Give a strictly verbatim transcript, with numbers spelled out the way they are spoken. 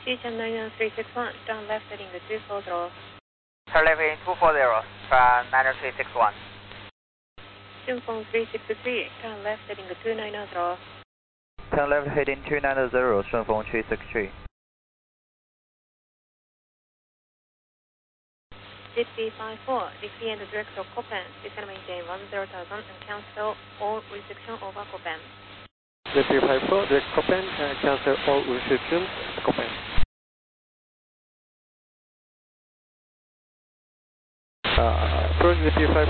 Station nine nine three six one, turn left heading to two four zero. Turn left heading two four zero, from nine three six one. Shunfeng three six three, turn left heading to two nine zero. Turn left heading two nine zero, Shunfeng three six three. G P five four, Dixie and direct to Copen, descend maintain one zero thousand and cancel all restriction over Copen. G P five four, direct Copen, uh, cancel all restrictions, Copen. Uh, first G P five